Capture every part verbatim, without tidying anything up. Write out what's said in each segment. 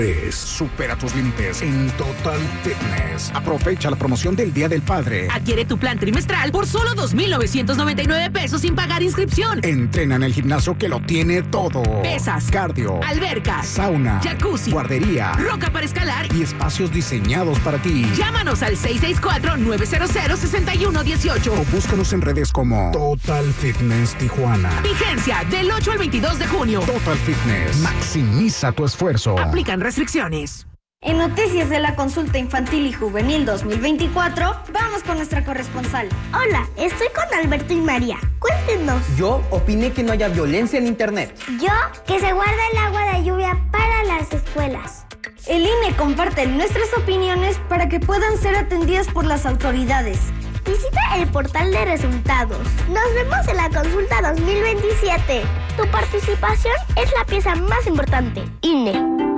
Supera tus límites en Total Fitness. Aprovecha la promoción del Día del Padre. Adquiere tu plan trimestral por solo dos mil novecientos noventa y nueve pesos sin pagar inscripción. Entrena en el gimnasio que lo tiene todo. Pesas, cardio, albercas, sauna, jacuzzi, guardería, roca para escalar y espacios diseñados para ti. Llámanos al seis seis cuatro, nueve cero cero, seis uno uno ocho o búscanos en redes como Total Fitness Tijuana. Vigencia del ocho al veintidós de junio. Total Fitness. Maximiza tu esfuerzo. Aplican restricciones. En Noticias de la Consulta Infantil y Juvenil dos mil veinticuatro, vamos con nuestra corresponsal. Hola, estoy con Alberto y María. Cuéntenos. Yo opiné que no haya violencia en internet. Yo, que se guarda el agua de lluvia para las escuelas. El I N E comparte nuestras opiniones para que puedan ser atendidas por las autoridades. Visita el portal de resultados. Nos vemos en la consulta dos mil veintisiete. Tu participación es la pieza más importante. I N E.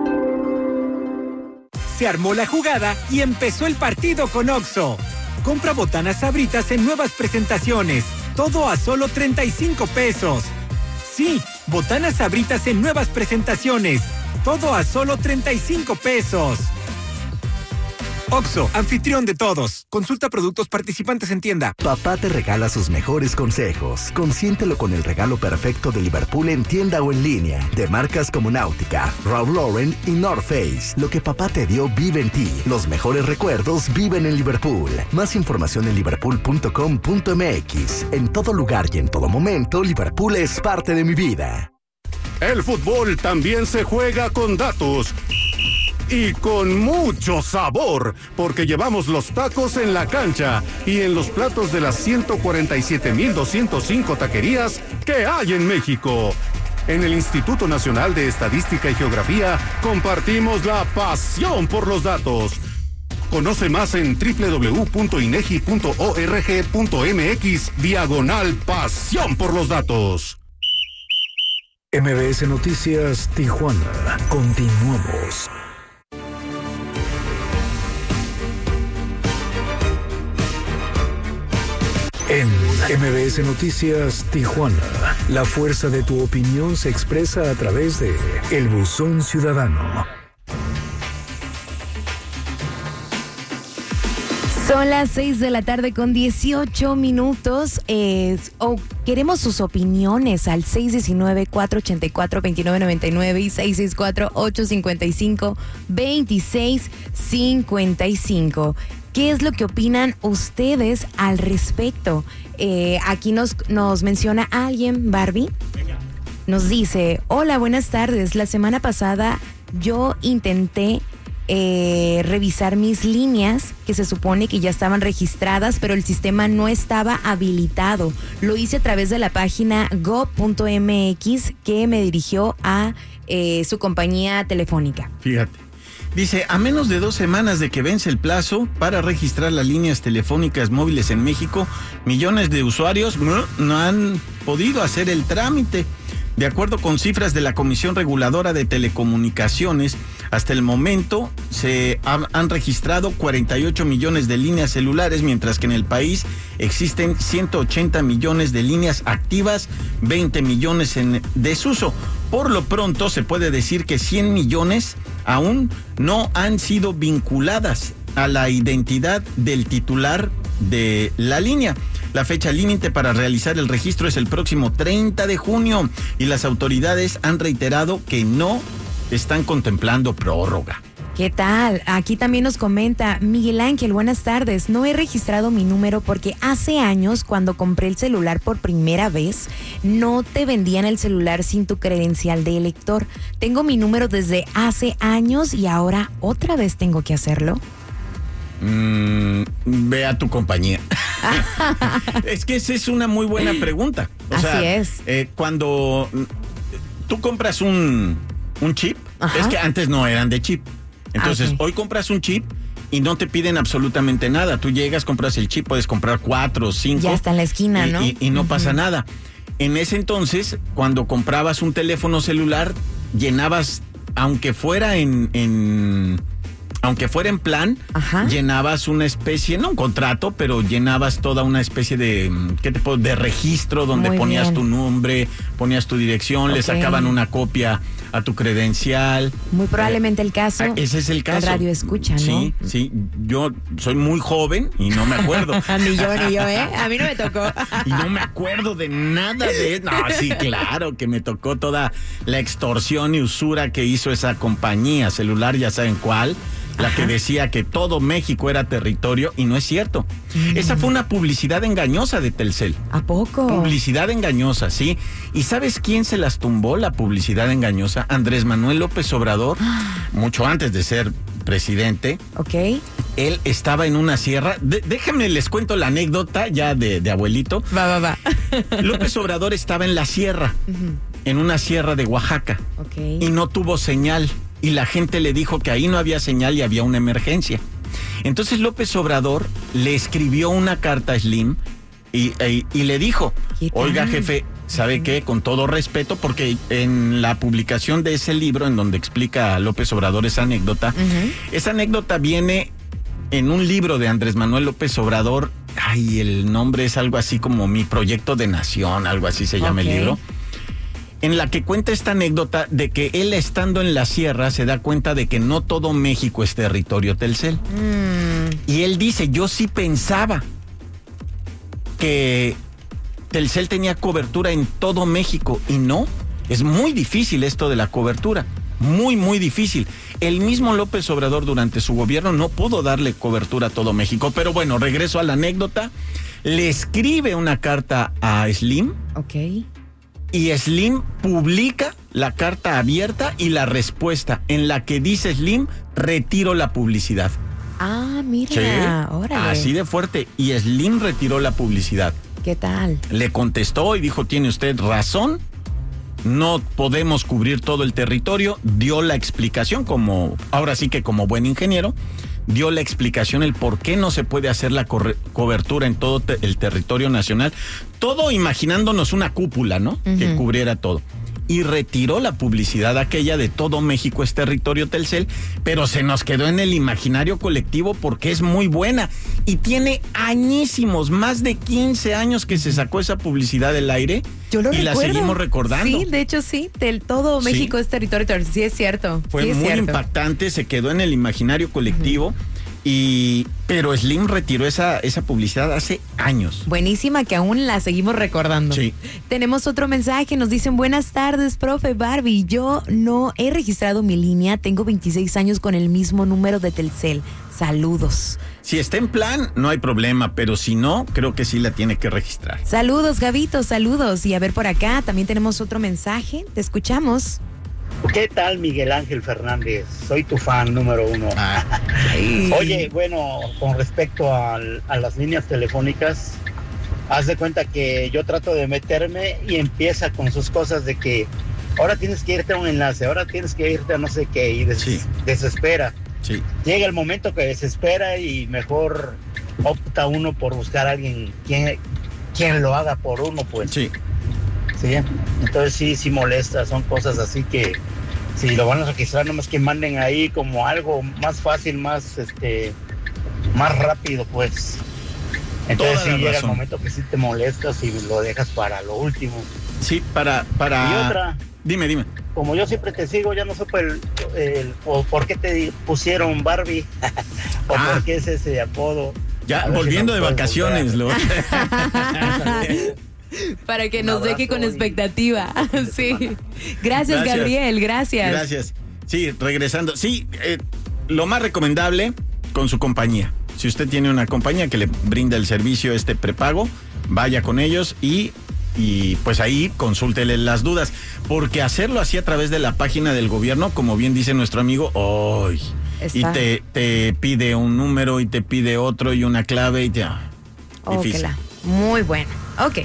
Se armó la jugada y empezó el partido con Oxxo. Compra botanas Sabritas en nuevas presentaciones. Todo a solo treinta y cinco pesos. Sí, botanas Sabritas en nuevas presentaciones. Todo a solo treinta y cinco pesos. Oxxo, anfitrión de todos. Consulta productos participantes en tienda. Papá te regala sus mejores consejos. Consiéntelo con el regalo perfecto de Liverpool en tienda o en línea. De marcas como Náutica, Ralph Lauren y North Face. Lo que papá te dio vive en ti. Los mejores recuerdos viven en Liverpool. Más información en liverpool punto com punto m x. En todo lugar y en todo momento, Liverpool es parte de mi vida. El fútbol también se juega con datos. Y con mucho sabor, porque llevamos los tacos en la cancha y en los platos de las ciento cuarenta y siete mil doscientos cinco taquerías que hay en México. En el Instituto Nacional de Estadística y Geografía compartimos la pasión por los datos. Conoce más en doble u doble u doble u punto inegi punto org punto m x diagonal pasión por los datos. M B S Noticias Tijuana. Continuamos. En M B S Noticias Tijuana, la fuerza de tu opinión se expresa a través de El Buzón Ciudadano. Son las seis de la tarde con dieciocho minutos. Eh, oh, queremos sus opiniones al seis uno nueve, cuatro ocho cuatro, dos nueve nueve nueve y seis seis cuatro, ocho cinco cinco, dos seis cinco cinco. ¿Qué es lo que opinan ustedes al respecto? Eh, aquí nos, nos menciona alguien, Barbie. Nos dice, hola, buenas tardes. La semana pasada yo intenté eh, revisar mis líneas que se supone que ya estaban registradas, pero el sistema no estaba habilitado. Lo hice a través de la página go punto m x que me dirigió a eh, su compañía telefónica. Fíjate. Dice, a menos de dos semanas de que vence el plazo para registrar las líneas telefónicas móviles en México, millones de usuarios no, no han podido hacer el trámite. De acuerdo con cifras de la Comisión Reguladora de Telecomunicaciones, hasta el momento se han, han registrado cuarenta y ocho millones de líneas celulares, mientras que en el país existen ciento ochenta millones de líneas activas, veinte millones en desuso. Por lo pronto se puede decir que cien millones aún no han sido vinculadas a la identidad del titular de la línea. La fecha límite para realizar el registro es el próximo treinta de junio y las autoridades han reiterado que no están contemplando prórroga. ¿Qué tal? Aquí también nos comenta Miguel Ángel, buenas tardes. No he registrado mi número porque hace años, cuando compré el celular por primera vez, no te vendían el celular sin tu credencial de elector. Tengo mi número desde hace años y ahora otra vez tengo que hacerlo. Mm, ve a tu compañía. Es que esa es una muy buena pregunta. O Así sea, es. Eh, cuando tú compras un, un chip, Ajá. es que antes no eran de chip. Entonces, okay. hoy compras un chip y no te piden absolutamente nada. Tú llegas, compras el chip, puedes comprar cuatro o cinco. Ya está en la esquina, y, ¿no? Y, y no uh-huh. pasa nada. En ese entonces, cuando comprabas un teléfono celular, llenabas, aunque fuera en, en, aunque fuera en plan, Ajá. llenabas una especie, no un contrato, pero llenabas toda una especie de, ¿qué te puedo? De registro donde Muy ponías bien. tu nombre, ponías tu dirección, okay. le sacaban una copia a tu credencial. Muy probablemente eh, el caso. Ese es el caso. El radio escucha, ¿no? Sí, sí. Yo soy muy joven y no me acuerdo. Ni yo, ni yo, ¿eh? A mí no me tocó. Y no me acuerdo de nada de eso. No, sí, claro que me tocó toda la extorsión y usura que hizo esa compañía celular, ya saben cuál. La Ajá. que decía que todo México era territorio y no es cierto. Mm. Esa fue una publicidad engañosa de Telcel. ¿A poco? Publicidad engañosa, sí. ¿Y sabes quién se las tumbó la publicidad engañosa? Andrés Manuel López Obrador, mucho antes de ser presidente. Ok. Él estaba en una sierra. De, déjenme les cuento la anécdota ya de, de abuelito. Va, va, va. López Obrador estaba en la sierra, uh-huh. en una sierra de Oaxaca. Ok. Y no tuvo señal. Y la gente le dijo que ahí no había señal y había una emergencia. Entonces López Obrador le escribió una carta a Slim y, y, y le dijo, oiga jefe, ¿sabe uh-huh. qué? Con todo respeto, porque en la publicación de ese libro en donde explica a López Obrador esa anécdota, uh-huh. esa anécdota viene en un libro de Andrés Manuel López Obrador, ay, el nombre es algo así como Mi Proyecto de Nación, algo así se llama okay. el libro. En la que cuenta esta anécdota de que él estando en la sierra se da cuenta de que no todo México es territorio Telcel. Mm. Y él dice, yo sí pensaba que Telcel tenía cobertura en todo México y no, es muy difícil esto de la cobertura, muy, muy difícil. El mismo López Obrador durante su gobierno no pudo darle cobertura a todo México, pero bueno, regreso a la anécdota, le escribe una carta a Slim. Ok. Y Slim publica la carta abierta y la respuesta en la que dice Slim, retiro la publicidad. Ah, mira, sí, órale. Así de fuerte. Y Slim retiró la publicidad. ¿Qué tal? Le contestó y dijo, tiene usted razón, no podemos cubrir todo el territorio. Dio la explicación como, ahora sí que como buen ingeniero, dio la explicación el por qué no se puede hacer la corre- cobertura en todo te- el territorio nacional. Todo imaginándonos una cúpula, ¿no? Uh-huh. Que cubriera todo. Y retiró la publicidad aquella de todo México es territorio Telcel, pero se nos quedó en el imaginario colectivo porque es muy buena. Y tiene añísimos, más de quince años que se sacó esa publicidad del aire. Yo lo y recuerdo. la seguimos recordando. Sí, de hecho sí, del todo México sí. es territorio, sí es cierto. Fue sí es muy cierto. impactante, se quedó en el imaginario colectivo. Uh-huh. Y pero Slim retiró esa, esa publicidad hace años. Buenísima, que aún la seguimos recordando. Sí. Tenemos otro mensaje, nos dicen, buenas tardes, profe Barbie, yo no he registrado mi línea, tengo veintiséis años con el mismo número de Telcel. Saludos. Si está en plan, no hay problema, pero si no, creo que sí la tiene que registrar. Saludos, Gabito, saludos. Y a ver por acá, también tenemos otro mensaje, te escuchamos. ¿Qué tal, Miguel Ángel Fernández? Soy tu fan número uno. Ah, Oye, bueno, con respecto a, a las líneas telefónicas, haz de cuenta que yo trato de meterme y empieza con sus cosas de que ahora tienes que irte a un enlace, ahora tienes que irte a no sé qué, y des- sí. desespera. Sí. Llega el momento que desespera y mejor opta uno por buscar a alguien quien, quien lo haga por uno, pues. Sí. Sí, entonces sí, sí molesta, son cosas así que si lo van a registrar, nomás que manden ahí como algo más fácil, más este, más rápido, pues. Entonces sí llega razón. El momento que sí te molestas y lo dejas para lo último. Sí, para, para. Y otra. Dime, dime. Como yo siempre te sigo, ya no supe el, el, o por qué te pusieron Barbie o ah. por qué es ese apodo. Ya, volviendo si no de vacaciones, lo. Para que nos deje con expectativa. Sí. Gracias, gracias, Gabriel, gracias. Gracias. Sí, regresando. Sí, eh, lo más recomendable con su compañía. Si usted tiene una compañía que le brinda el servicio este prepago, vaya con ellos y, y pues ahí consúltele las dudas. Porque hacerlo así a través de la página del gobierno, como bien dice nuestro amigo, ¡ay! Está. Y te, te pide un número y te pide otro y una clave y te... Oh, difícil. Muy bueno. Ok.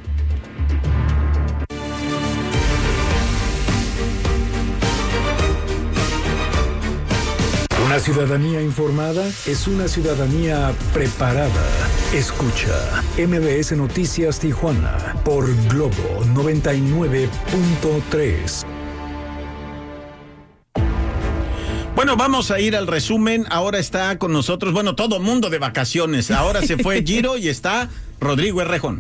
Una ciudadanía informada es una ciudadanía preparada. Escucha M B S Noticias Tijuana por Globo noventa y nueve punto tres. Bueno, vamos a ir al resumen. Ahora está con nosotros, bueno, todo mundo de vacaciones. Ahora se fue Giro y está Rodrigo Errejón.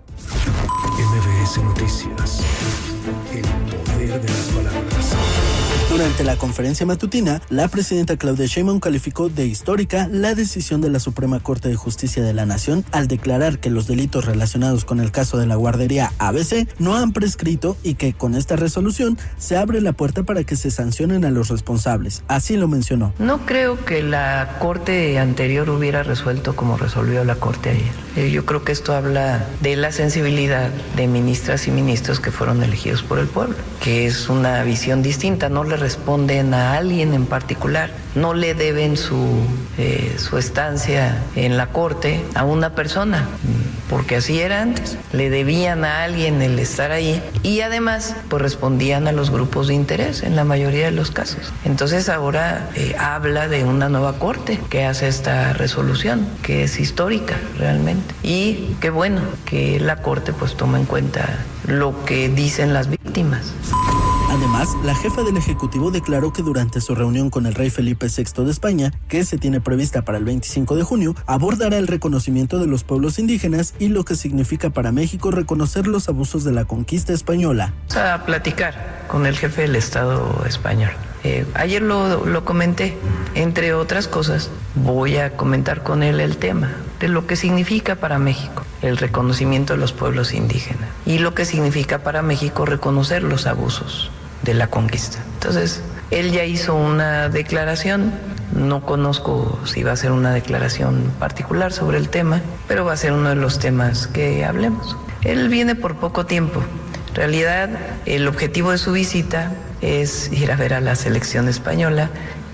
M V S Noticias. El poder de las palabras. Durante la conferencia matutina, la presidenta Claudia Sheinbaum calificó de histórica la decisión de la Suprema Corte de Justicia de la Nación al declarar que los delitos relacionados con el caso de la guardería A B C no han prescrito y que con esta resolución se abre la puerta para que se sancionen a los responsables. Así lo mencionó. No creo que la Corte anterior hubiera resuelto como resolvió la Corte ayer. Yo creo que esto habla de la sensibilidad de ministras y ministros que fueron elegidos por el pueblo, que es una visión distinta, no le responden a alguien en particular, no le deben su, eh, su estancia en la Corte a una persona, porque así era antes, le debían a alguien el estar ahí y además pues respondían a los grupos de interés en la mayoría de los casos. Entonces ahora eh, habla de una nueva Corte que hace esta resolución, que es histórica realmente, y qué bueno que la Corte pues toma en cuenta lo que dicen las víctimas. Además, la jefa del Ejecutivo declaró que durante su reunión con el rey Felipe sexto de España, que se tiene prevista para el veinticinco de junio, abordará el reconocimiento de los pueblos indígenas y lo que significa para México reconocer los abusos de la conquista española. Vamos a platicar con el jefe del Estado español. Eh, ayer lo, lo comenté, entre otras cosas, voy a comentar con él el tema de lo que significa para México el reconocimiento de los pueblos indígenas y lo que significa para México reconocer los abusos de la conquista. Entonces, él ya hizo una declaración, no conozco si va a ser una declaración particular sobre el tema, pero va a ser uno de los temas que hablemos. Él viene por poco tiempo. En realidad, el objetivo de su visita es ir a ver a la selección española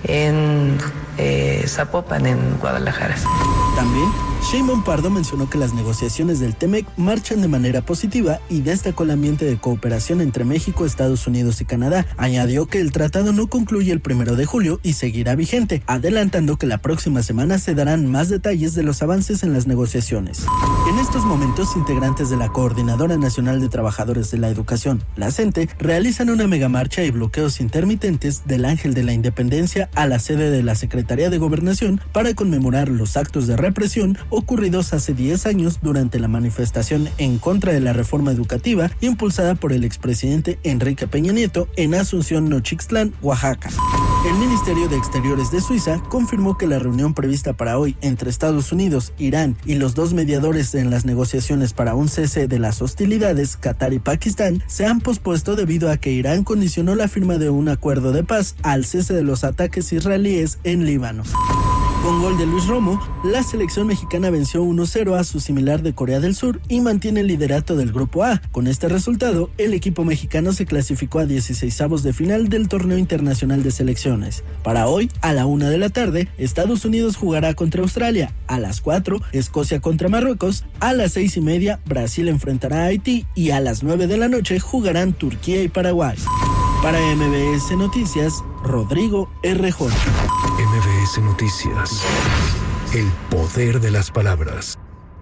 en eh, Zapopan, en Guadalajara. También, Sheinbaum Pardo mencionó que las negociaciones del T-M E C marchan de manera positiva y destacó el ambiente de cooperación entre México, Estados Unidos y Canadá. Añadió que el tratado no concluye el primero de julio y seguirá vigente, adelantando que la próxima semana se darán más detalles de los avances en las negociaciones. En estos momentos, integrantes de la Coordinadora Nacional de Trabajadores de la Educación, la CENTE, realizan una megamarcha y bloqueos intermitentes del Ángel de la Independencia a la sede de la Secretaría de Gobernación para conmemorar los actos de represión ocurridos hace diez años durante la manifestación en contra de la reforma educativa impulsada por el expresidente Enrique Peña Nieto en Asunción, Nochixtlán, Oaxaca. El Ministerio de Exteriores de Suiza confirmó que la reunión prevista para hoy entre Estados Unidos, Irán y los dos mediadores en las negociaciones para un cese de las hostilidades, Qatar y Pakistán, se han pospuesto debido a que Irán condicionó la firma de un acuerdo de paz al cese de los ataques israelíes en Líbano. Con gol de Luis Romo, la selección mexicana venció uno cero a su similar de Corea del Sur y mantiene el liderato del Grupo A. Con este resultado, el equipo mexicano se clasificó a dieciseisavos de final del Torneo Internacional de Selecciones. Para hoy, a la una de la tarde, Estados Unidos jugará contra Australia. A las cuatro, Escocia contra Marruecos. A las seis y media, Brasil enfrentará a Haití. Y a las nueve de la noche jugarán Turquía y Paraguay. Para M V S Noticias, Rodrigo Errejón. M V S Noticias. El poder de las palabras.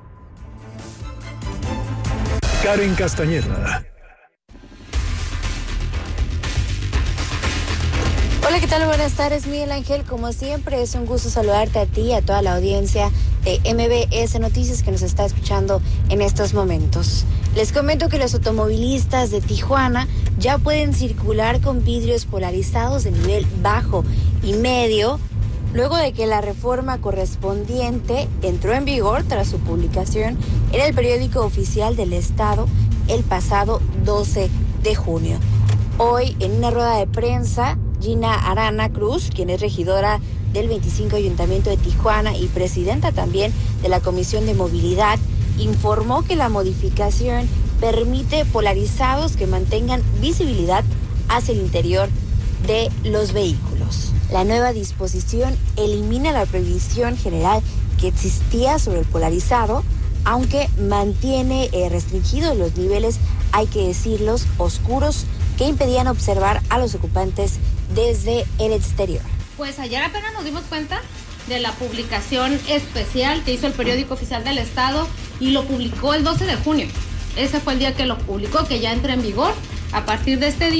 Karen Castañeda. Hola, ¿qué tal? Buenas tardes, Miguel Ángel. Como siempre, es un gusto saludarte a ti y a toda la audiencia de M V S Noticias que nos está escuchando en estos momentos. Les comento que los automovilistas de Tijuana ya pueden circular con vidrios polarizados de nivel bajo y medio, luego de que la reforma correspondiente entró en vigor tras su publicación en el periódico oficial del Estado el pasado doce de junio. Hoy, en una rueda de prensa, Gina Arana Cruz, quien es regidora del veinticinco Ayuntamiento de Tijuana y presidenta también de la Comisión de Movilidad, informó que la modificación permite polarizados que mantengan visibilidad hacia el interior de los vehículos. La nueva disposición elimina la prohibición general que existía sobre el polarizado, aunque mantiene eh, restringidos los niveles, hay que decirlos, oscuros, que impedían observar a los ocupantes desde el exterior. Pues ayer apenas nos dimos cuenta de la publicación especial que hizo el periódico oficial del Estado y lo publicó el doce de junio. Ese fue el día que lo publicó, que ya entra en vigor. A partir de este día,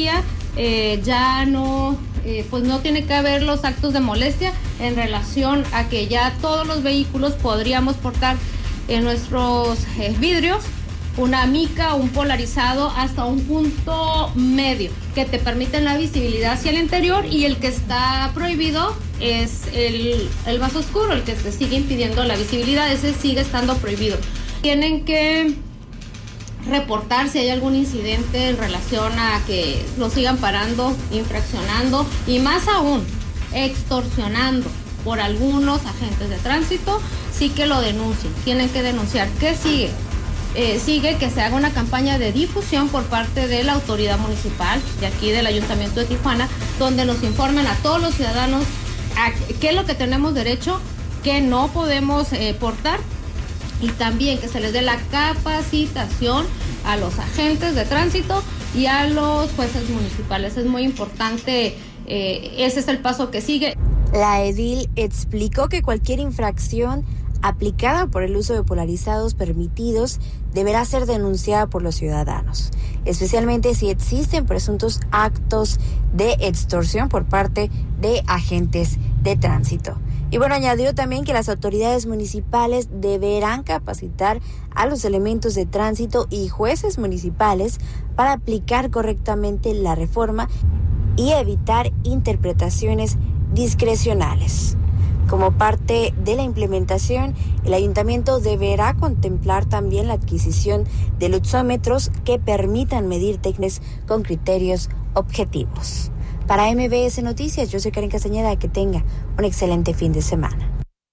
eh, ya no, eh, pues no tiene que haber los actos de molestia en relación a que ya todos los vehículos podríamos portar en nuestros eh, vidrios una mica, un polarizado hasta un punto medio que te permiten la visibilidad hacia el interior, y el que está prohibido es el, el más oscuro, el que te sigue impidiendo la visibilidad, ese sigue estando prohibido. Tienen que reportar si hay algún incidente en relación a que lo sigan parando, infraccionando y más aún extorsionando por algunos agentes de tránsito, sí que lo denuncien, tienen que denunciar. ¿Qué sigue? Eh, sigue que se haga una campaña de difusión por parte de la autoridad municipal de aquí del Ayuntamiento de Tijuana, donde nos informen a todos los ciudadanos a qué es lo que tenemos derecho, qué no podemos eh, portar, y también que se les dé la capacitación a los agentes de tránsito y a los jueces municipales. Es muy importante, eh, ese es el paso que sigue. La edil explicó que cualquier infracción aplicada por el uso de polarizados permitidos deberá ser denunciada por los ciudadanos, especialmente si existen presuntos actos de extorsión por parte de agentes de tránsito. Y bueno, añadió también que las autoridades municipales deberán capacitar a los elementos de tránsito y jueces municipales para aplicar correctamente la reforma y evitar interpretaciones discrecionales. Como parte de la implementación, el ayuntamiento deberá contemplar también la adquisición de luxómetros que permitan medir técnicas con criterios objetivos. Para M B S Noticias, yo soy Karen Castañeda, que tenga un excelente fin de semana.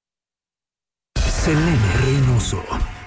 Selene Reynoso.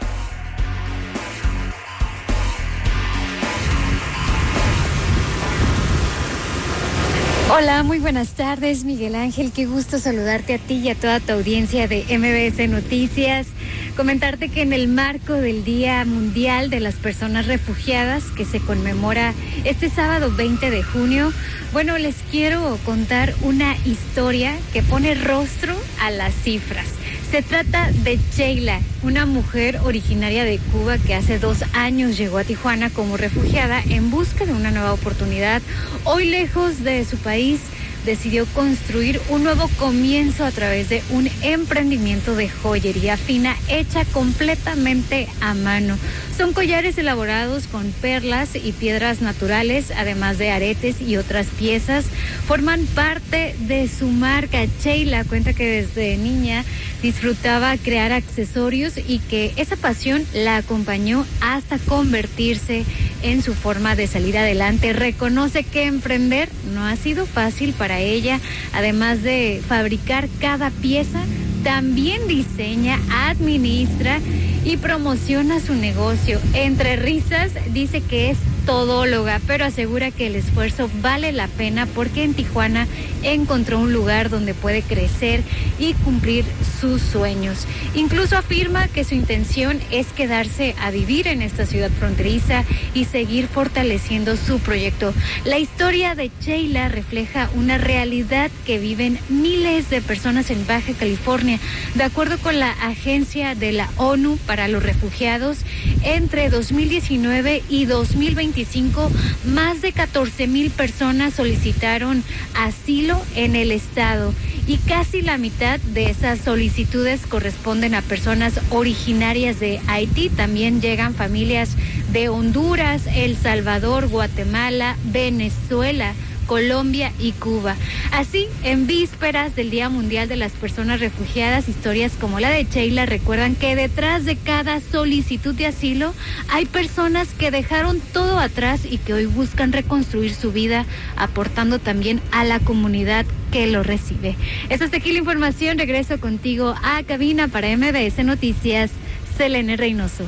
Hola, muy buenas tardes, Miguel Ángel. Qué gusto saludarte a ti y a toda tu audiencia de M B S Noticias. Comentarte que en el marco del Día Mundial de las Personas Refugiadas, que se conmemora este sábado veinte de junio, bueno, les quiero contar una historia que pone rostro a las cifras. Se trata de Sheila, una mujer originaria de Cuba que hace dos años llegó a Tijuana como refugiada en busca de una nueva oportunidad. Hoy, lejos de su país, decidió construir un nuevo comienzo a través de un emprendimiento de joyería fina hecha completamente a mano. Son collares elaborados con perlas y piedras naturales, además de aretes y otras piezas. Forman parte de su marca. Sheila cuenta que desde niña disfrutaba crear accesorios y que esa pasión la acompañó hasta convertirse en su forma de salir adelante. Reconoce que emprender no ha sido fácil para ella. Además de fabricar cada pieza, también diseña, administra y promociona su negocio. Entre risas, dice que es todóloga, pero asegura que el esfuerzo vale la pena porque en Tijuana encontró un lugar donde puede crecer y cumplir sus sueños. Incluso afirma que su intención es quedarse a vivir en esta ciudad fronteriza y seguir fortaleciendo su proyecto. La historia de Sheila refleja una realidad que viven miles de personas en Baja California. De acuerdo con la Agencia de la ONU para los Refugiados, entre dos mil diecinueve y dos mil veinticinco, más de catorce mil personas solicitaron asilo en el estado y casi la mitad de esas solicitudes corresponden a personas originarias de Haití. También llegan familias de Honduras, El Salvador, Guatemala, Venezuela, Colombia y Cuba. Así, en vísperas del Día Mundial de las Personas Refugiadas, historias como la de Sheila recuerdan que detrás de cada solicitud de asilo hay personas que dejaron todo atrás y que hoy buscan reconstruir su vida, aportando también a la comunidad que lo recibe. Esta es aquí la información. Regreso contigo a cabina para M B S Noticias, Selene Reynoso.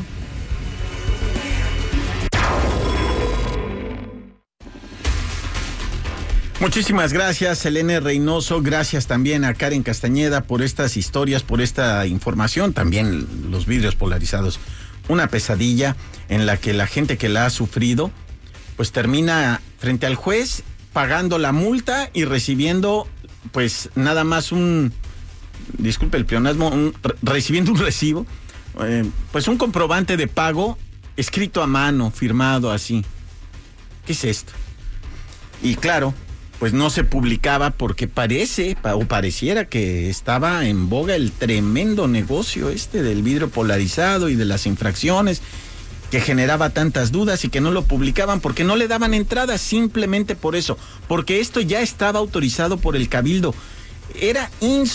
Muchísimas gracias, Selene Reynoso. Gracias también a Karen Castañeda por estas historias, por esta información. También los vidrios polarizados. Una pesadilla en la que la gente que la ha sufrido, pues termina frente al juez pagando la multa y recibiendo, pues nada más un, disculpe el pleonasmo, un, recibiendo un recibo, eh, pues un comprobante de pago escrito a mano, firmado así. ¿Qué es esto? Y claro, pues no se publicaba porque parece, o pareciera que estaba en boga el tremendo negocio este del vidrio polarizado y de las infracciones, que generaba tantas dudas y que no lo publicaban porque no le daban entrada, simplemente por eso, porque esto ya estaba autorizado por el Cabildo. Era insólito.